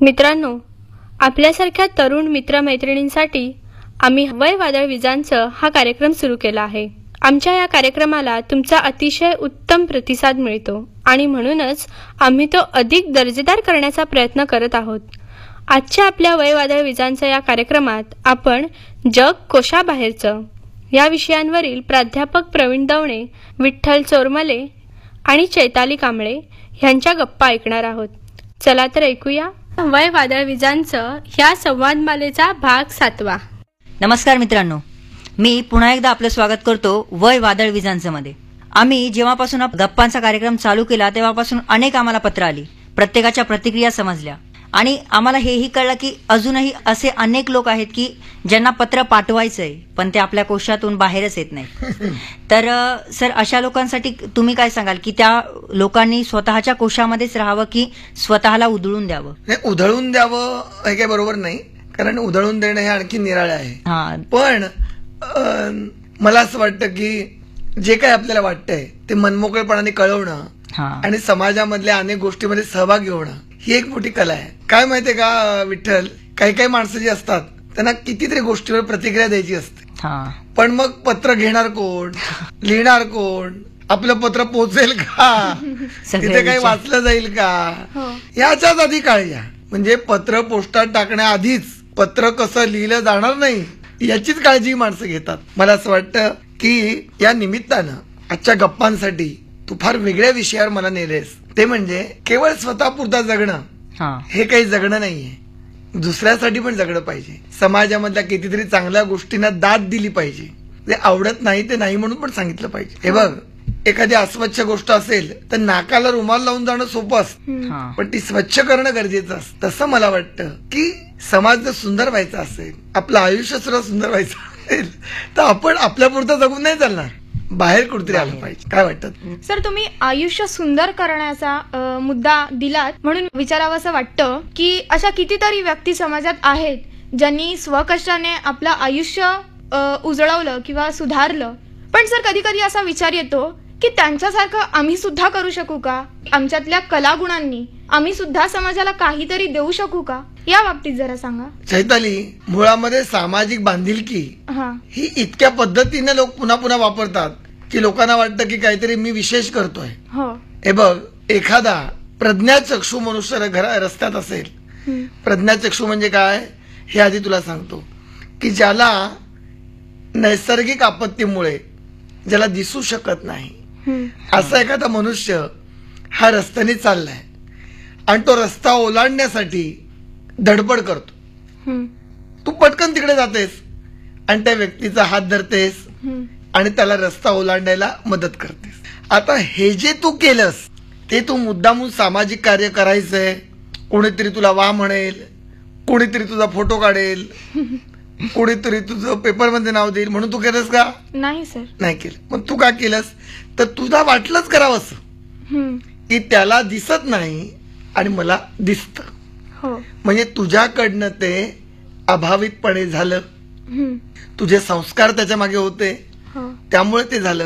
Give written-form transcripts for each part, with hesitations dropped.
मित्रांनो, आपल्यासारख्या तरुण मित्रमैत्रिणींसाठी आम्ही वय वादळ विजांचं हा कार्यक्रम सुरू केला आहे. आमच्या या कार्यक्रमाला तुमचा अतिशय उत्तम प्रतिसाद मिळतो आणि म्हणूनच आम्ही तो अधिक दर्जेदार करण्याचा प्रयत्न करत आहोत. आजच्या आपल्या वय वादळ विजांच्या या कार्यक्रमात आपण जग कोशाबाहेरचं या विषयांवरील प्राध्यापक प्रवीण दवणे, विठ्ठल चोरमले आणि चैताली कांबळे यांच्या गप्पा ऐकणार आहोत. चला तर ऐकूया वय वादळ विजांचं ह्या संवादमालेचा भाग 7. नमस्कार मित्रांनो, मी पुन्हा एकदा आपलं स्वागत करतो वय वादळ विजांचं मध्ये. आम्ही जेव्हापासून गप्पांचा कार्यक्रम चालू केला तेव्हापासून अनेक आम्हाला पत्र आली, प्रत्येकाच्या प्रतिक्रिया समजल्या आणि आम्हाला हेही कळलं की अजूनही असे अनेक लोक आहेत की ज्यांना पत्र पाठवायचंय पण ते आपल्या कोशातून बाहेरच येत नाही. तर सर, अशा लोकांसाठी तुम्ही काय सांगाल की त्या लोकांनी स्वतःच्या कोशामध्येच राहावं की स्वतःला उधळून द्यावं? उधळून द्यावं हे काही बरोबर नाही, कारण उधळून देणं हे आणखी निराळे आहे. पण मला असं वाटतं की जे काही आपल्याला वाटतंय ते मनमोकळेपणाने कळवणं आणि समाजामधल्या अनेक गोष्टीमध्ये सहभागी होणं ही एक मोठी कला आहे. काय माहितीये का विठ्ठल, काही काही माणसं जी असतात त्यांना कितीतरी गोष्टीवर प्रतिक्रिया द्यायची असते, पण मग पत्र घेणार कोण, लिहिणार कोण, आपलं पत्र पोहोचेल का, तिथे काही वाचलं जाईल का, याच्याच आधी काळजी घ्या. म्हणजे पत्र पोस्टात टाकण्याआधीच पत्र कसं लिहिलं जाणार नाही याचीच काळजी माणसं घेतात. मला असं वाटतं की या निमित्तानं आजच्या गप्पांसाठी तू फार वेगळ्या विषयावर मला नेलेस, ते म्हणजे केवळ स्वतःपुरता जगणं हे काही जगणं नाहीये. दुसऱ्यासाठी पण जगणं पाहिजे. समाजामधल्या कितीतरी चांगल्या गोष्टींना दाद दिली पाहिजे. जे आवडत नाही ते नाही म्हणून पण सांगितलं पाहिजे. हे बघ, एखादी अस्वच्छ गोष्ट असेल तर नाकाला रुमाल लावून जाणं सोपं असतं, पण ती स्वच्छ करणं गरजेचं असतं. तसं मला वाटतं की समाज जर सुंदर व्हायचा असेल, आपलं आयुष्य सुद्धा सुंदर व्हायचं असेल, तर आपण आपल्यापुरतं जगून नाही चालणार, बाहेर कुठेतरी आलं पाहिजे. काय वाटतं सर? तुम्ही आयुष्य सुंदर करण्याचा मुद्दा दिलात म्हणून विचारावं असं वाटतं की अशा कितीतरी व्यक्ती समाजात आहेत ज्यांनी स्वकष्टाने आपलं आयुष्य उजळवलं किंवा सुधारलं, पण सर कधी कधी असा विचार येतो की त्यांच्यासारखं आम्ही सुद्धा करू शकू का? आमच्यातल्या कलागुणांनी आम्ही सुद्धा समाजाला काहीतरी देऊ शकू का? या बाबतीत जरा सांगा. चैताली, मुळामध्ये सामाजिक बांधिलकी ही इतक्या पद्धतीने लोक पुन्हा पुन्हा वापरतात की लोकांना वाटतं की काहीतरी मी विशेष करतोय. हे बघ, एखादा प्रज्ञाचक्षू मनुष्य रस्त्यात असेल, प्रज्ञाचक्षू म्हणजे काय हे आधी तुला सांगतो, की ज्याला नैसर्गिक आपत्तीमुळे ज्याला दिसू शकत नाही असा एखादा मनुष्य हा रस्त्याने चाललाय आणि तो रस्ता ओलांडण्यासाठी धडपड करतो. तू पटकन तिकडे जातेस आणि त्या व्यक्तीचा हात धरतेस आणि त्याला रस्ता ओलांडायला मदत करतेस. आता हे जे तू केलंस ते तू मुद्दामून सामाजिक कार्य करायचंय, कोणीतरी तुला वा म्हणेल, कोणीतरी तुझा फोटो काढेल, कोणीतरी तुझं पेपरमध्ये नाव देईल म्हणून तू केलंस का? नाही सर, नाही केलं. मग तू का केलंस? तर तुझा वाटलंच करावं असं की त्याला दिसत नाही आणि मला दिसतं, म्हणजे तुझ्याकडनं ते अभावितपणे झालं, तुझे संस्कार त्याच्या मागे होते त्यामुळे ते झालं.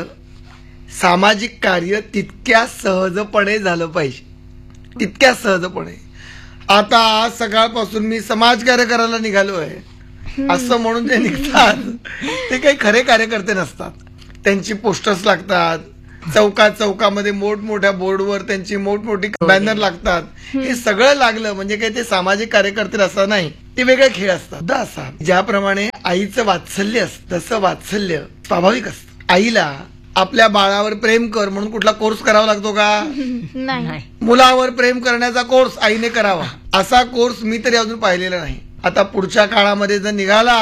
सामाजिक कार्य तितक्या सहजपणे झालं पाहिजे, तितक्या सहजपणे. आता आज सकाळपासून मी समाजकार्य करायला निघालोय असं म्हणून जे निघतात ते काही खरे कार्यकर्ते नसतात. त्यांची पोस्टर्स लागतात, चौकामध्ये मोठमोठ्या बोर्डवर त्यांची मोठमोठी बॅनर लागतात. हे सगळं लागलं म्हणजे काही ते सामाजिक कार्यकर्ते असं नाही, ते वेगळे खेळ असतात. असा ज्याप्रमाणे आईचं वात्सल्य असतं तसं वात्सल्य स्वाभाविक असतं. आईला आपल्या बाळावर प्रेम कर म्हणून कुठला कोर्स करावा लागतो का? नाही. मुलावर प्रेम करण्याचा कोर्स आईने करावा असा कोर्स मी तरी अजून पाहिलेला नाही. आता पुढच्या काळामध्ये जर निघाला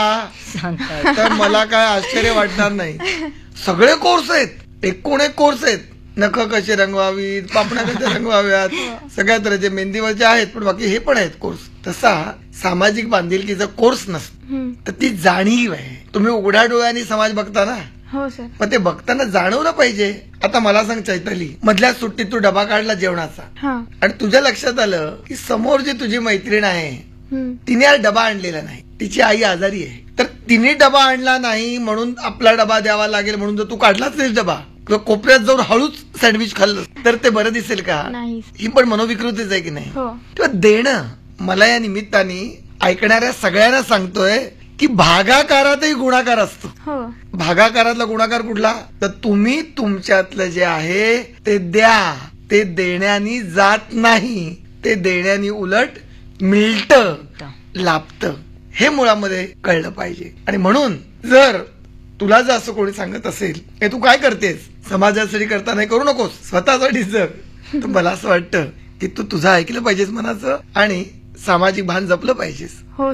तर मला काय आश्चर्य वाटणार नाही. सगळे कोर्स आहेत, एकूण एक कोर्स आहेत. नख कसे रंगवावीत, पापण्या कशा रंगवाव्यात, सगळ्या तऱ्हेचे मेहंदीवरचे आहेत, पण बाकी हे पण आहेत कोर्स. तसा सामाजिक बांधिलकीचा कोर्स नसतो, तर ती जाणीव आहे. तुम्ही उघड्या डोळ्यांनी समाज बघता ना, पण ते बघताना जाणवलं पाहिजे. आता मला सांग चैताली, मधल्या सुट्टीत तू डबा काढला जेवणाचा आणि तुझ्या लक्षात आलं की समोर जी तुझी मैत्रीण आहे तिने आज डबा आणलेला नाही, तिची आई आजारी आहे, तर तिने डबा आणला नाही म्हणून आपला डबा द्यावा लागेल म्हणून जर तू काढलाच नाही डबा किंवा कोपऱ्यात जाऊन हळूच सँडविच खाल्लं तर ते बरं दिसेल का? ही पण मनोविकृतीच आहे की नाही? किंवा देणं मला या निमित्ताने ऐकणाऱ्या सगळ्यांना सांगतोय की भागाकारातही गुणाकार असतो. हो. भागाकारातला गुणाकार कुठला? तर तुम्ही तुमच्यातलं जे आहे ते द्या. ते देण्यानी जात नाही, ते देण्यानी उलट मिळतं, लाभतं. हे मुळामध्ये कळलं पाहिजे. आणि म्हणून जर तुला जर असं कोणी सांगत असेल की तू काय करतेस, समाजासाठी करता नाही, करू नकोस, स्वतःसाठी जग, तर मला असं वाटतं की तू तुझं ऐकलं पाहिजेस मनाचं आणि सामाजिक भान जपलं पाहिजेस. हो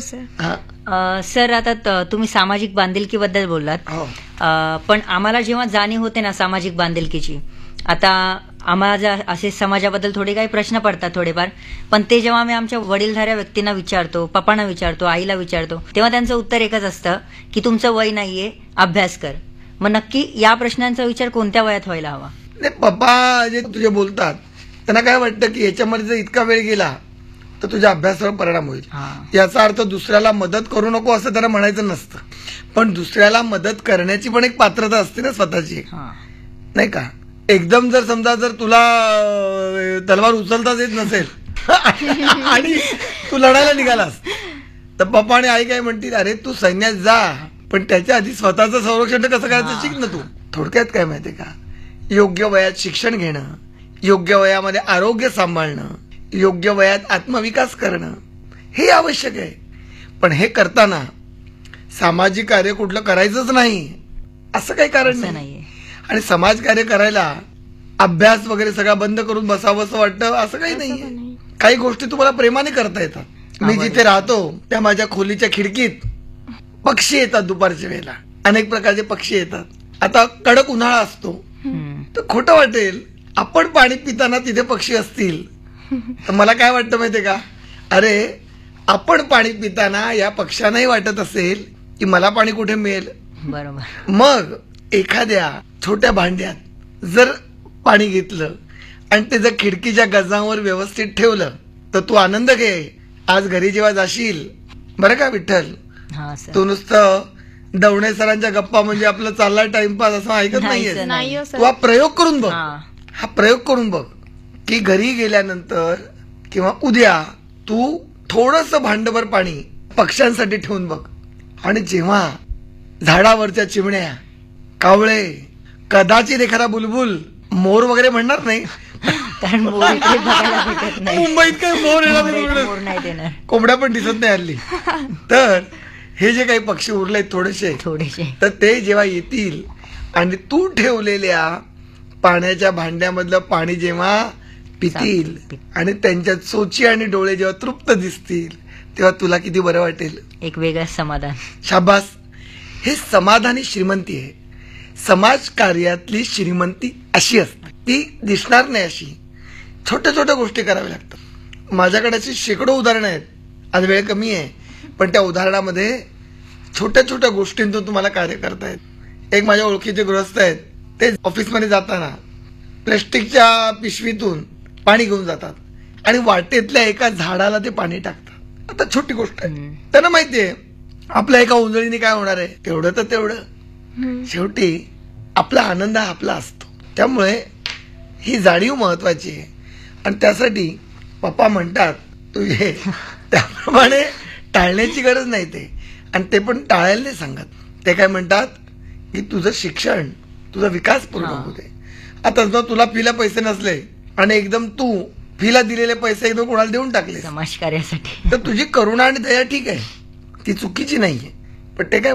सर. सर, आता तुम्ही सामाजिक बांधिलकीबद्दल बोललात. हो. पण आम्हाला जेव्हा जाणीव होते ना सामाजिक बांधिलकीची, आता आम्हाला असे समाजाबद्दल थोडे काही प्रश्न पडतात थोडेफार, पण ते जेव्हा आम्ही आमच्या वडीलधाऱ्या व्यक्तींना विचारतो, पप्पांना विचारतो, आईला विचारतो, तेव्हा त्यांचं उत्तर एकच असतं की तुमचं वय नाहीये, अभ्यास कर. मग नक्की या प्रश्नांचा विचार कोणत्या वयात व्हायला हवा? नाही, पप्पा जे तुझे बोलतात त्यांना काय वाटतं की याच्यामध्ये जर इतका वेळ गेला तर तुझ्या अभ्यासावर परिणाम होईल. याचा अर्थ दुसऱ्याला मदत करू नको असं त्यांना म्हणायचं नसतं, पण दुसऱ्याला मदत करण्याची पण एक पात्रता असते ना स्वतःची, नाही का? एकदम जर समजा जर तुला तलवार उचलताच येत नसेल आणि तू लढायला निघालास तर पप्पा आणि आई काय म्हणतील, अरे तू सैन्यात जा, पण त्याच्या आधी स्वतःचं संरक्षण कसं करायचं शिक ना तू. थोडक्यात काय माहितीये का, योग्य वयात शिक्षण घेणं, योग्य वयामध्ये आरोग्य सांभाळणं, योग्य वयात आत्मविकास करणं हे आवश्यक आहे. पण हे करताना सामाजिक कार्य कुठलं करायचंच नाही असं काही कारण नाही. आणि समाज कार्य करायला अभ्यास वगैरे सगळं बंद करून बसावं असं वाटतं असं काही नाहीये. काही गोष्टी तुम्हाला प्रेमाने करता येतात. मी जिथे राहतो त्या माझ्या खोलीच्या खिडकीत पक्षी येतात दुपारच्या वेळेला, अनेक प्रकारचे पक्षी येतात. आता कडक उन्हाळा असतो तर खोटं वाटेल, आपण पाणी पिताना तिथे पक्षी असतील तर मला काय वाटतं माहितीये का, अरे आपण पाणी पिताना या पक्ष्यांनाही वाटत असेल की मला पाणी कुठे मिळेल. बरोबर. मग एखाद्या छोट्या भांड्यात जर पाणी घेतलं आणि ते जर खिडकीच्या गजावर व्यवस्थित ठेवलं तर तू आनंद घे. आज घरी जेव्हा जाशील, बरं का विठ्ठल, तू नुसतं दवणे सरांच्या गप्पा म्हणजे आपलं चालला टाइमपास असं ऐकत नाहीये. तू हा प्रयोग करून बघ, हा प्रयोग करून बघ की घरी गेल्यानंतर किंवा उद्या तू थोडंसं भांडभर पाणी पक्ष्यांसाठी ठेवून बघ. आणि जेव्हा झाडावरच्या चिमण्या, कावळे, कदाचित एखादा बुलबुल, मोर वगैरे म्हणणार नाही कारण मुंबईत काही मोर येणार, कोंबड्या पण दिसत नाही हल्ली, तर हे जे काही पक्षी उरले थोडेसे, तर ते जेव्हा येतील आणि तू ठेवलेल्या पाण्याच्या भांड्यामधलं पाणी जेव्हा पितील आणि त्यांच्या चोची आणि डोळे जेव्हा तृप्त दिसतील तेव्हा तुला किती बरं वाटेल. एक वेगळं समाधान. शाबास. हे समाधानी श्रीमंती आहे. समाज कार्यातली श्रीमंती अशी असते, ती दिसणार नाही अशी. छोट्या छोट्या गोष्टी कराव्या लागतात. माझ्याकडे अशी शेकडो उदाहरणं आहेत, आज वेळ कमी आहे, पण त्या उदाहरणामध्ये छोट्या छोट्या गोष्टींतून तुम्हाला कार्य करतायत. एक माझ्या ओळखीचे गृहस्थ आहेत, ते ऑफिसमध्ये जाताना प्लास्टिकच्या पिशवीतून पाणी घेऊन जातात आणि वाटेतल्या एका झाडाला ते पाणी टाकतात. आता छोटी गोष्ट आहे, त्यांना माहितीये आपल्या एका उंजळीने काय होणार आहे, तेवढं तर तेवढं. शेवटी आपला आनंद हा आपला असतो. त्यामुळे ही जाणीव महत्वाची आहे. आणि त्यासाठी पप्पा म्हणतात तू ये, त्याप्रमाणे टाळण्याची गरज नाही ते. आणि ते पण टाळायला नाही सांगत. ते काय म्हणतात की तुझं शिक्षण, तुझा विकास पूर्ण होऊ दे. आता जर तुला फीला पैसे नसले आणि एकदम तू फीला दिलेले पैसे एकदम कोणाला देऊन टाकले समाज कार्यासाठी, तर तुझी करुणा आणि दया ठीक आहे, ती चुकीची नाहीये, पण ते काय